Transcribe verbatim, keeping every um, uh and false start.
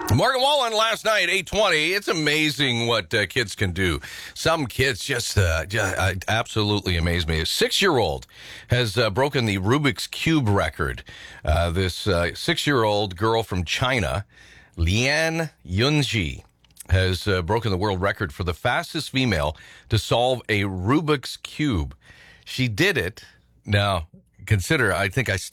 Morgan Wallen last night, eight twenty. It's amazing what uh, kids can do. Some kids just, uh, just uh, absolutely amaze me. A six-year-old has uh, broken the Rubik's Cube record. Uh, this uh, six-year-old girl from China, Lian Yunji, has uh, broken the world record for the fastest female to solve a Rubik's Cube. She did it. Now, consider, I think I